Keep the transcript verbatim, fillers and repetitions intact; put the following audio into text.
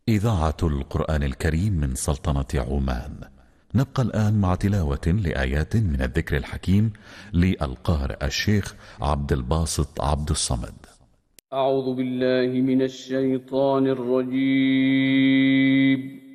إذاعة القرآن الكريم من سلطنة عمان. نبقى الآن مع تلاوة لآيات من الذكر الحكيم للقارئ الشيخ عبد الباسط عبد الصمد. أعوذ بالله من الشيطان الرجيم.